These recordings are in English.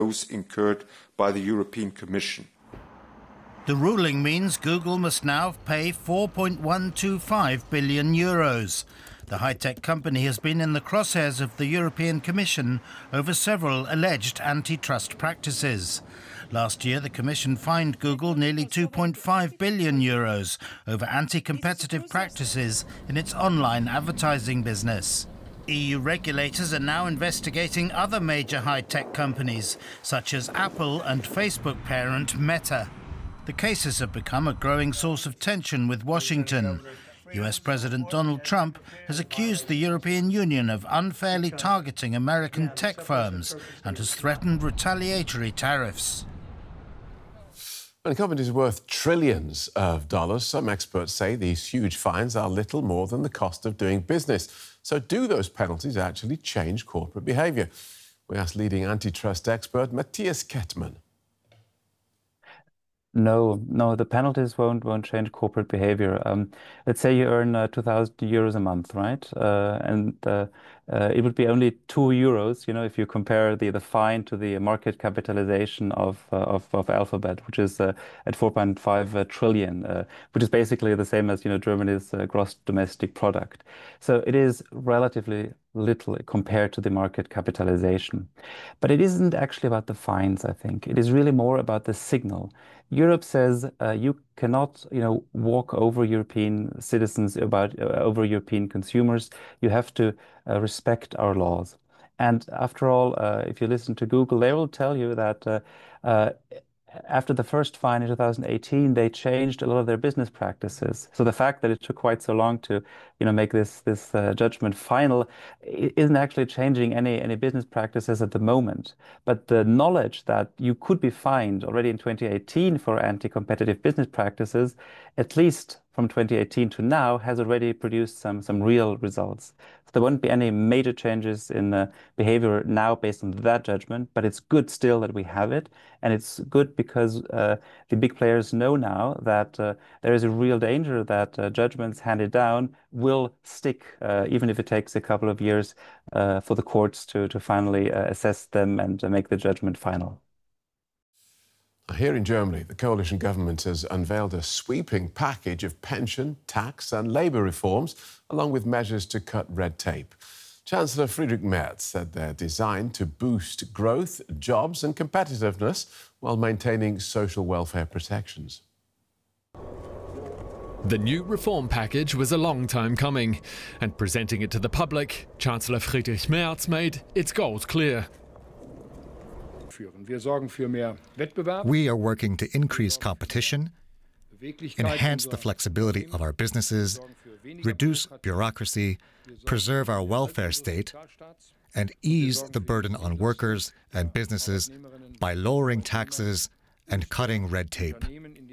those incurred by the European Commission. The ruling means Google must now pay 4.125 billion euros. The high-tech company has been in the crosshairs of the European Commission over several alleged antitrust practices. Last year, the Commission fined Google nearly 2.5 billion euros over anti-competitive practices in its online advertising business. EU regulators are now investigating other major high-tech companies, such as Apple and Facebook parent Meta. The cases have become a growing source of tension with Washington. US President Donald Trump has accused the European Union of unfairly targeting American tech firms and has threatened retaliatory tariffs. When companies are worth trillions of dollars, some experts say these huge fines are little more than the cost of doing business. So do those penalties actually change corporate behaviour? We asked leading antitrust expert Matthias Kettmann. No, the penalties won't change corporate behavior. Let's say you earn 2,000 euros a month, right? It would be only 2 euros, if you compare the fine to the market capitalization of Alphabet, which is at 4.5 trillion, which is basically the same as Germany's gross domestic product. So it is relatively little compared to the market capitalization. But it isn't actually about the fines, I think. It is really more about the signal. Europe says you cannot, walk over European citizens, over European consumers. You have to respect our laws. And after all, if you listen to Google, they will tell you that after the first fine in 2018, they changed a lot of their business practices. So the fact that it took quite so long to, make this judgment final isn't actually changing any business practices at the moment. But the knowledge that you could be fined already in 2018 for anti-competitive business practices, at least from 2018 to now, has already produced some real results. So there won't be any major changes in behavior now based on that judgment, but it's good still that we have it. And it's good because the big players know now that there is a real danger that judgments handed down will stick, even if it takes a couple of years for the courts to finally assess them and make the judgment final. Here in Germany, the coalition government has unveiled a sweeping package of pension, tax and labour reforms, along with measures to cut red tape. Chancellor Friedrich Merz said they're designed to boost growth, jobs and competitiveness while maintaining social welfare protections. The new reform package was a long time coming, and presenting it to the public, Chancellor Friedrich Merz made its goals clear. We are working to increase competition, enhance the flexibility of our businesses, reduce bureaucracy, preserve our welfare state, and ease the burden on workers and businesses by lowering taxes and cutting red tape.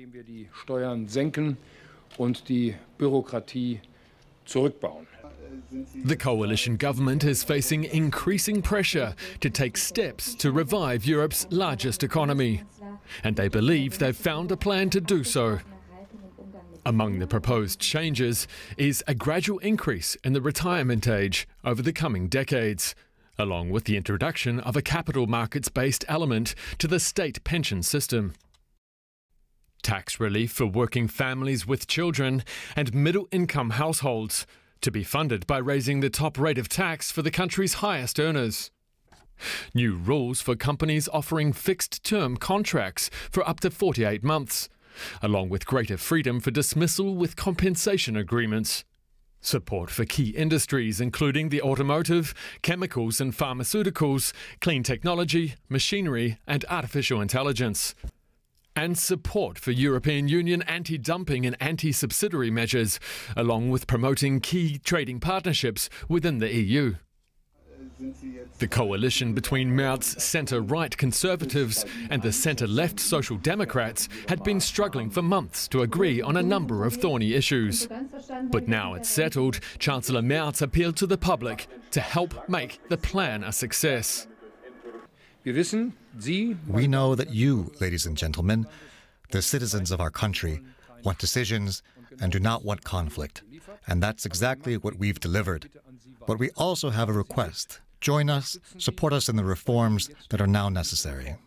The coalition government is facing increasing pressure to take steps to revive Europe's largest economy, and they believe they've found a plan to do so. Among the proposed changes is a gradual increase in the retirement age over the coming decades, along with the introduction of a capital markets-based element to the state pension system. Tax relief for working families with children and middle-income households, to be funded by raising the top rate of tax for the country's highest earners. New rules for companies offering fixed-term contracts for up to 48 months, along with greater freedom for dismissal with compensation agreements. Support for key industries including the automotive, chemicals and pharmaceuticals, clean technology, machinery and artificial intelligence. And support for European Union anti-dumping and anti-subsidiary measures, along with promoting key trading partnerships within the EU. The coalition between Merz's centre-right Conservatives and the centre-left Social Democrats had been struggling for months to agree on a number of thorny issues. But now it's settled, Chancellor Merz appealed to the public to help make the plan a success. We know that you, ladies and gentlemen, the citizens of our country, want decisions and do not want conflict. And that's exactly what we've delivered. But we also have a request. Join us, support us in the reforms that are now necessary.